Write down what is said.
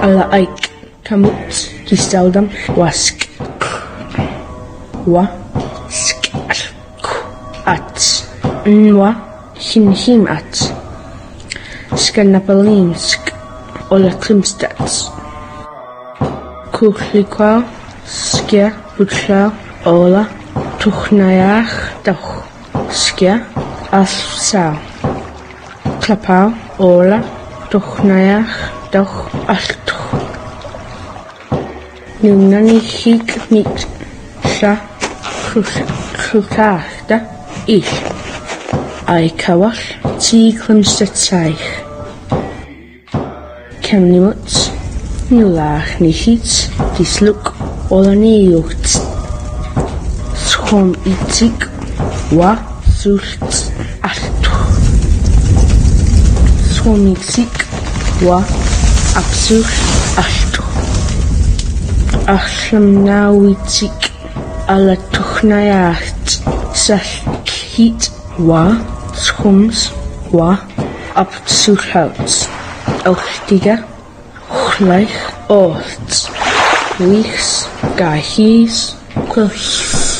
Alla aik kamut kistaudam wask wa sk at nwa hinhim at skalnapalinsk Ola klimstats kuhlikwa skia butla Ola tuchnayach doch skia alsau klapau Ola tuchnayach doch altuch Nunani hik mit sha khulkachta ich ai kawal ti klimstatsaich Kemnimut nulach nichit disluk olaniucht schom itzig wa zult altu schom itzig wa absur altu achlam nawitzig ala tuchnayacht salhit wa schoms wa absurhouts Elchtiga, Chleich, Oort, Wiechs, Gahies, Quilch.